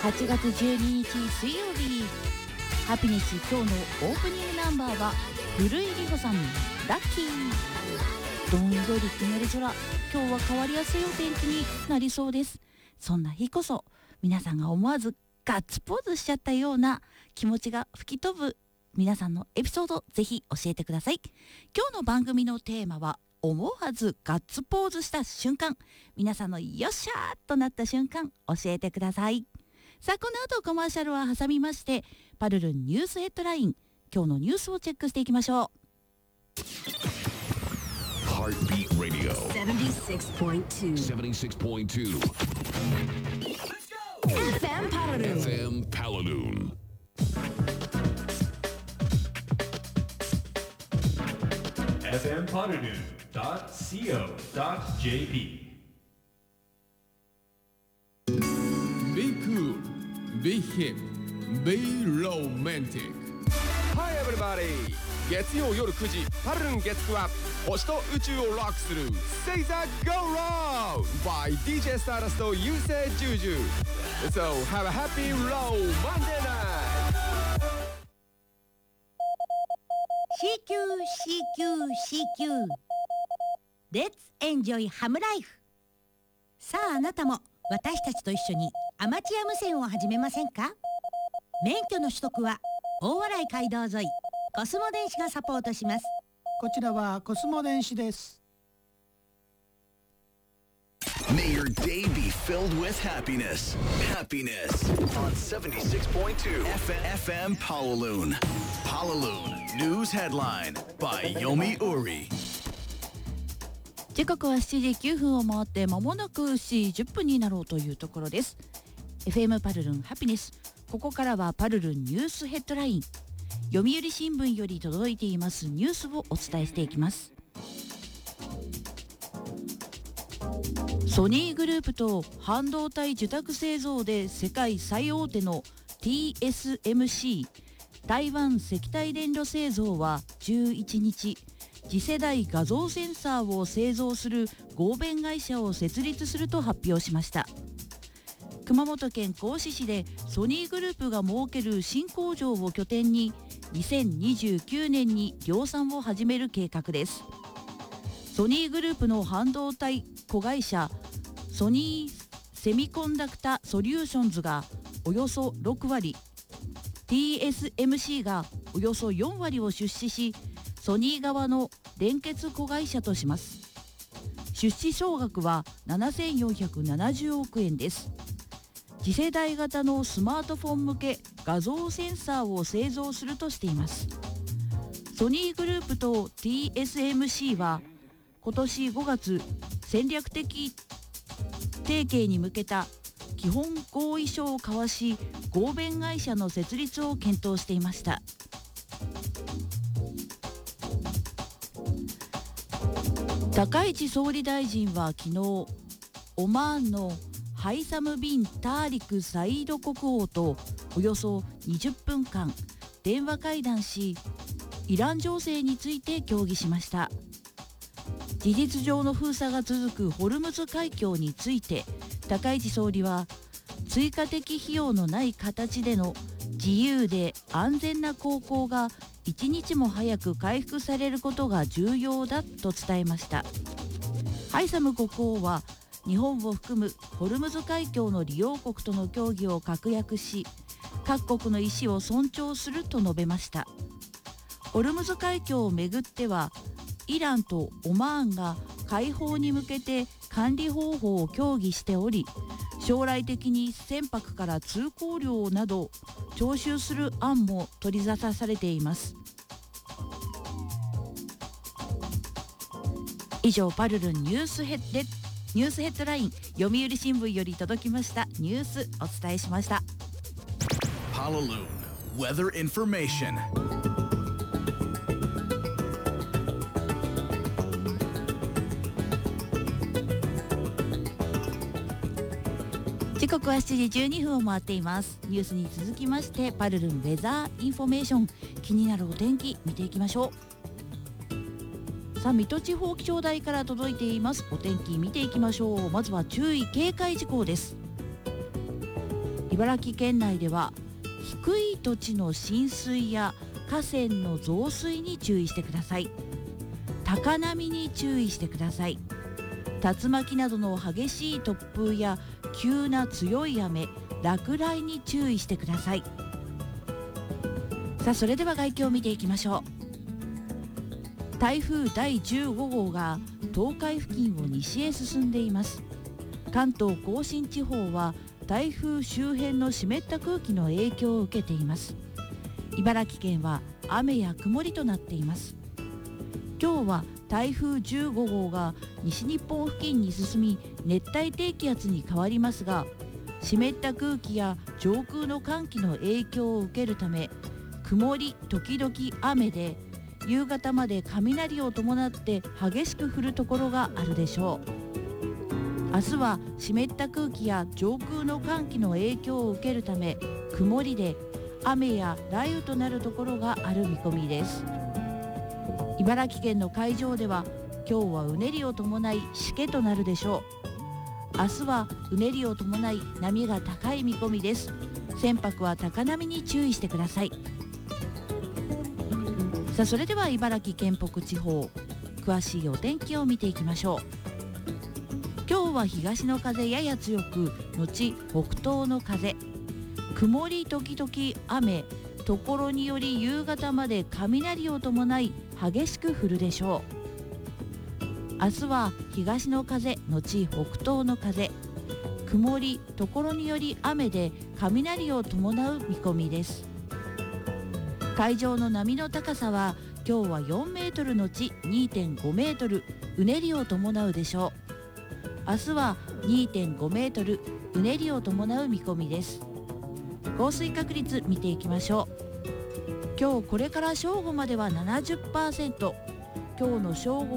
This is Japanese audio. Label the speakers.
Speaker 1: 8月12日水曜日、ハピネス今日のオープニングナンバーは古井里穂さん、ラッキー。どんより曇り空、今日は変わりやすいお天気になりそうです。そんな日こそ皆さんが思わずガッツポーズしちゃったような気持ちが吹き飛ぶ皆さんのエピソード、ぜひ教えてください。今日の番組のテーマは思わずガッツポーズした瞬間、皆さんのよっしゃーとなった瞬間教えてください。さあ、この後コマーシャルは挟みまして、パルルンニュースヘッドライン、今日のニュースをチェックしていきましょう。
Speaker 2: Heartbeat Radio
Speaker 3: 76.2
Speaker 2: FM
Speaker 3: Palaroon
Speaker 2: FM Palaroon
Speaker 4: fmpalaroon.co.jp
Speaker 5: Be cool, be hip, be romantic.
Speaker 6: Hi everybody! 月曜夜9時パルルン月9は星と宇宙をロックする Say That Go Round by DJ Stardust と優勢ジュージュ So have a happy low Monday night!
Speaker 1: CQ Let's enjoy ハムライフ。さあ、あなたも私たちと一緒にアマチュア無線を始めませんか？免許の取得は大洗街道沿いコスモ電子がサポートします。
Speaker 7: こちらはコスモ電子です。
Speaker 2: May your day be filled with happiness. Happiness on 76.2 FM Palaroon. Palaroon News Headline by Yomi Uri.
Speaker 1: 時刻は7時9分を回って間もなく7時10分になろうというところです。 FM パルルンハピネス、ここからはパルルンニュースヘッドライン、読売新聞より届いていますニュースをお伝えしていきます。ソニーグループと半導体受託製造で世界最大手の TSMC 台湾石体電路製造は11日、次世代画像センサーを製造する合弁会社を設立すると発表しました。熊本県合志市でソニーグループが設ける新工場を拠点に2029年に量産を始める計画です。ソニーグループの半導体子会社ソニーセミコンダクタソリューションズがおよそ6割、 TSMC がおよそ4割を出資し、ソニー側の連結子会社とします。出資総額は7470億円です。次世代型のスマートフォン向け画像センサーを製造するとしています。ソニーグループと TSMC は今年5月、戦略的提携に向けた基本合意書を交わし、合弁会社の設立を検討していました。高市総理大臣は昨日、オマーンのハイサム・ビン・ターリク・サイード国王とおよそ20分間電話会談し、イラン情勢について協議しました。事実上の封鎖が続くホルムズ海峡について、高市総理は追加的費用のない形での自由で安全な航行が一日も早く回復されることが重要だと伝えました。ハイサム国王は日本を含むホルムズ海峡の利用国との協議を確約し、各国の意思を尊重すると述べました。ホルムズ海峡をめぐっては、イランとオマーンが開放に向けて管理方法を協議しており、将来的に船舶から通行料など徴収する案も取り沙汰されています。以上、パルルンニュースヘッドライン、読売新聞より届きましたニュースお伝えしました。
Speaker 2: Palaroon Weather Information。
Speaker 1: 時刻は7時12分を回っています。ニュースに続きまして、パルルンウェザーインフォメーション、気になるお天気見ていきましょう。さあ、水戸地方気象台から届いていますお天気見ていきましょう。まずは注意警戒事項です。 茨城県内では低い土地の浸水や河川の増水に注意してください。高波に注意してください。竜巻などの激しい突風や急な強い雨、落雷に注意してください。さあ、それでは概況を見ていきましょう。台風第15号が東海付近を西へ進んでいます。関東甲信地方は台風周辺の湿った空気の影響を受けています。茨城県は雨や曇りとなっています。今日は台風15号が西日本付近に進み熱帯低気圧に変わりますが、湿った空気や上空の寒気の影響を受けるため、曇り時々雨で夕方まで雷を伴って激しく降るところがあるでしょう。明日は湿った空気や上空の寒気の影響を受けるため、曇りで雨や雷雨となるところがある見込みです。茨城県の海上では今日はうねりを伴いしけとなるでしょう。明日はうねりを伴い波が高い見込みです。船舶は高波に注意してください。さあ、それでは茨城県北地方、詳しいお天気を見ていきましょう。今日は東の風やや強く、後北東の風、曇り時々雨、ところにより夕方まで雷を伴い激しく降るでしょう。明日は東の風後北東の風、曇りところにより雨で雷を伴う見込みです。海上の波の高さは今日は4メートルのち 2.5 メートル、うねりを伴うでしょう。明日は 2.5 メートル、うねりを伴う見込みです。降水確率見ていきましょう。今日これから正午までは 70%、今日の正午